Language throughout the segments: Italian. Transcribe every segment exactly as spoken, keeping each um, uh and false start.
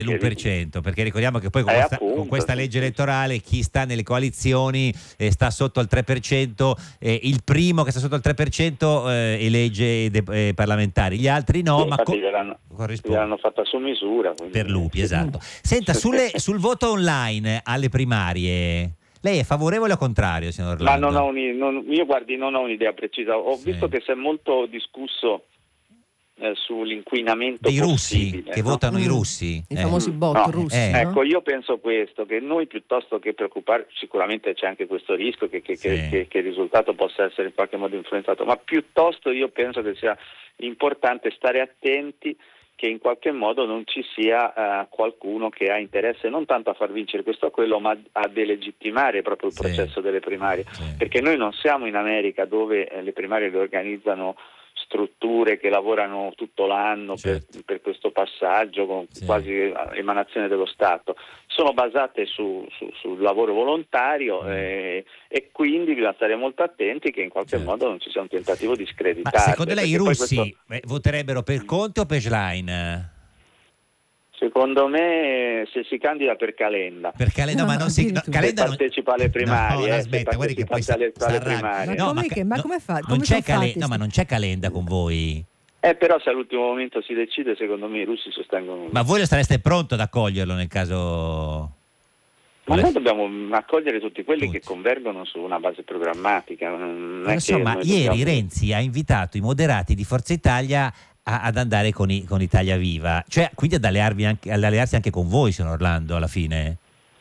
l'uno per cento, perché ricordiamo che poi con, Eh, questa, appunto, con questa sì, legge sì. elettorale chi sta nelle coalizioni eh, sta sotto al tre per cento, eh, il primo che sta sotto al tre per cento eh, elegge de- eh, parlamentari, gli altri no, Sì, ma infatti co- gliel'hanno, corrisponde gliel'hanno fatta su misura. Quindi, per lupi, sì. esatto. Senta, sulle- sul voto online alle primarie, lei è favorevole o contrario, signor Ma non ho Orlando? un- non- io guardi, non ho un'idea precisa. Ho Sì. visto che si è molto discusso eh, sull'inquinamento Dei russi, possibile, che no? votano i Mm, russi. i eh. famosi Mm, bot no. russi, Eh, no? Ecco, io penso questo, che noi piuttosto che preoccuparci, sicuramente c'è anche questo rischio che, che- Sì. che- che- che il risultato possa essere in qualche modo influenzato, ma piuttosto io penso che sia importante stare attenti che in qualche modo non ci sia eh, qualcuno che ha interesse non tanto a far vincere questo o quello, ma a delegittimare proprio il Sì. processo delle primarie, Sì. perché noi non siamo in America dove eh, le primarie le organizzano strutture che lavorano tutto l'anno per, Certo. per questo passaggio con Sì. quasi emanazione dello Stato, sono basate su, su- sul lavoro volontario Mm. eh, e quindi bisogna stare molto attenti che in qualche Certo. modo non ci sia un tentativo di Ma screditarle. secondo lei i perché poi russi questo- eh, voterebbero per Conte o per Schlein? secondo me se si candida per Calenda, Per Calenda, ma No, non si no, addirittura. Calenda se non... partecipa alle primarie, no, eh, aspetta, se guardi che poi partecipa alle, si alle arrabbia. primarie. Ma No, com'è ca- che- ma no, come fa- non come c'è sono Cale- fatti no, ma sti- non c'è Calenda con voi. Eh, però se all'ultimo momento si decide, secondo me i russi sostengono. Ma voi lo sareste pronto ad accoglierlo nel caso... Ma volesse- noi dobbiamo accogliere tutti quelli Tutti. che convergono su una base programmatica. Non Eh, è lo so, che ma noi ieri dobbiamo- Renzi ha invitato i moderati di Forza Italia a- ad andare con, i- con Italia Viva, cioè quindi ad, allearvi anche, ad allearsi anche con voi, signor Orlando, alla fine.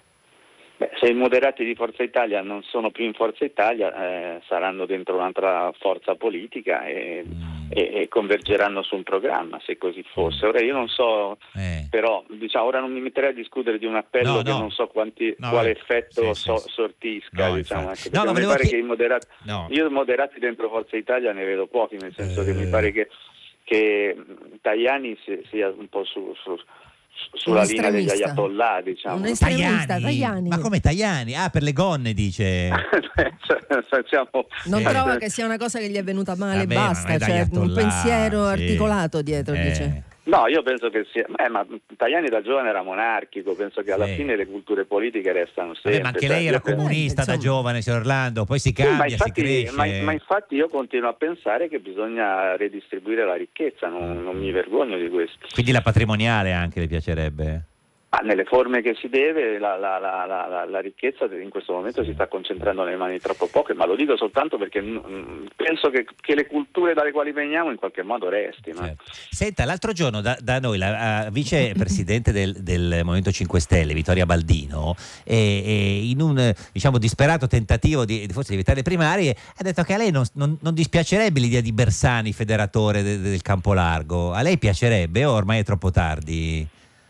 Beh, se i moderati di Forza Italia non sono più in Forza Italia, eh, saranno dentro un'altra forza politica e, Mm. e- e convergeranno su un programma, se così fosse. Ora io non so, Eh. però diciamo, ora non mi metterei a discutere di un appello No, che no. non so quanti, No, quale eh, effetto sì, so- sì, sì. sortisca. No, diciamo, infatti. ecco, No, perché ma mi volevo pare chie- che i moderati, No. io i moderati dentro Forza Italia ne vedo pochi, nel senso che mi Eh. pare che, che Tajani si- sia un po' su, su- sulla Un linea degli estremista. ayatollah, diciamo. Un estremista, Tajani. Ma come Tajani? Ah, per le gonne, dice. Cioè, siamo- Non Sì. trova che sia una cosa che gli è venuta male e Vabbè, ma non basta, è da cioè un Ayatollah, pensiero sì. articolato dietro, Eh. dice. No, io penso che sia. Eh, ma Tajani da giovane era monarchico, penso che alla Sì. fine le culture politiche restano sempre. Vabbè, ma anche cioè, lei era io penso- comunista da insomma. giovane, signor Orlando, poi si Sì, cambia, ma, si infatti, cresce. ma, ma infatti io continuo a pensare che bisogna redistribuire la ricchezza, non, non mi vergogno di questo. Quindi la patrimoniale anche le piacerebbe? Ma nelle forme che si deve, la, la- la- la- la- la ricchezza in questo momento si sta concentrando nelle mani di troppo poche, ma lo dico soltanto perché mm, penso che, che le culture dalle quali veniamo in qualche modo restino. Certo. Senta, l'altro giorno da, da noi la uh, vicepresidente del, del Movimento cinque Stelle, Vittoria Baldino, e, e in un eh, diciamo disperato tentativo di, di forse di evitare le primarie, ha detto che a lei non, non- non dispiacerebbe l'idea di Bersani federatore de- del campo largo. A lei piacerebbe o ormai è troppo tardi?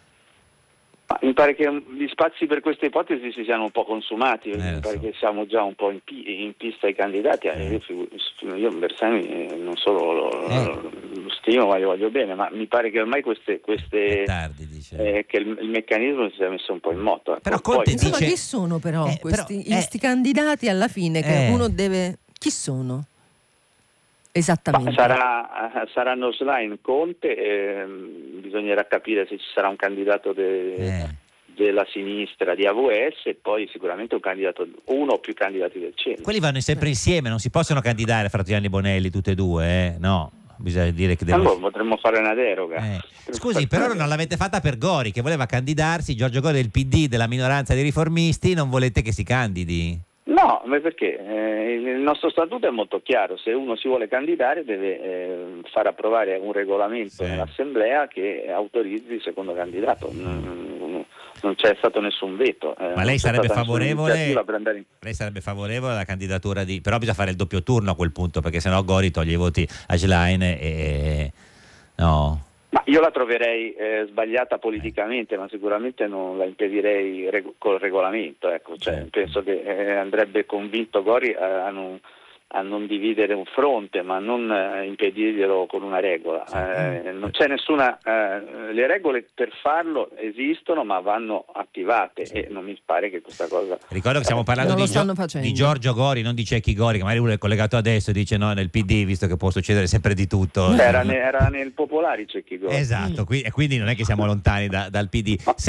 Ma mi pare che gli spazi per queste ipotesi si siano un po' consumati, Eh, mi lo pare so. che siamo già un po' in, pi- in pista ai candidati. Eh. Io, figu- io Bersani eh, non solo lo, Eh. lo stimo ma gli voglio bene, ma mi pare che ormai queste, queste È tardi, dice. eh, che il, il meccanismo si sia messo un po' in moto. ecco. Però Poi- Conte Insomma, dice- chi sono però Eh, questi però, eh. sti candidati alla fine che Eh. uno deve... Chi sono? Ma Esattamente. sarà, saranno Schlein, Conte, ehm, bisognerà capire se ci sarà un candidato de- Eh. della sinistra di A V S e poi sicuramente un candidato, uno o più candidati del centro. Quelli vanno sempre insieme, non si possono candidare Fratelli Bonelli tutte e due, eh? No, bisogna dire che devono... Allora potremmo fare una deroga. Eh. Scusi, però non l'avete fatta per Gori, che voleva candidarsi, Giorgio Gori del P D, della minoranza dei riformisti, non volete che si candidi? No, ma perché eh, il nostro statuto è molto chiaro, se uno si vuole candidare deve eh, far approvare un regolamento Sì. nell'assemblea che autorizzi il secondo candidato, non, non c'è stato nessun veto. eh, Ma non lei c'è sarebbe stata nessuna favorevole? iniziativa per andare in- Lei sarebbe favorevole alla candidatura di... Però bisogna fare il doppio turno a quel punto, perché sennò Gori toglie i voti a Schlein e... No... Ma io la troverei eh, sbagliata politicamente, ma sicuramente non la impedirei reg- col regolamento. Ecco. Cioè, Certo. penso che eh, andrebbe convinto Gori a, a non, a non dividere un fronte, ma non eh, impedirglielo con una regola. Eh, non c'è nessuna, eh, le regole per farlo esistono, ma vanno attivate e non mi pare che questa cosa. Ricordo che stiamo parlando Non di, lo stanno Gio- facendo. di Giorgio Gori, non di Cecchi Gori, che magari uno è collegato adesso e dice no, nel P D, visto che può succedere sempre di tutto. Era, ne- era nel Popolari Cecchi Gori. Esatto, qui- e quindi non è che siamo lontani da- dal P D.